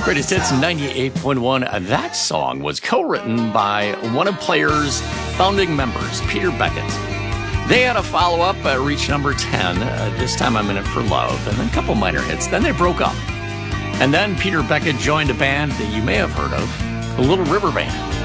Greatest Hits 98.1. That song was co-written by one of Player's founding members, Peter Beckett. They had a follow-up, reached number 10, This Time I'm In It For Love, and then a couple minor hits. Then they broke up. And then Peter Beckett joined a band that you may have heard of, the Little River Band.